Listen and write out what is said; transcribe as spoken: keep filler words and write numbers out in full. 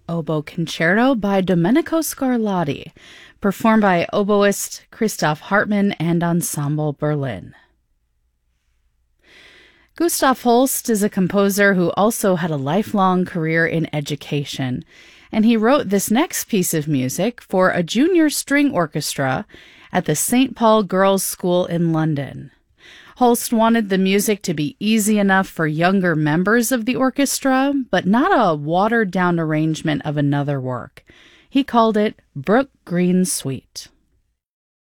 Oboe Concerto by Domenico Scarlatti, performed by oboist Christoph Hartmann and Ensemble Berlin. Gustav Holst is a composer who also had a lifelong career in education, and he wrote this next piece of music for a junior string orchestra at the Saint Paul Girls' School in London. Holst wanted the music to be easy enough for younger members of the orchestra, but not a watered-down arrangement of another work. He called it Brook Green Suite.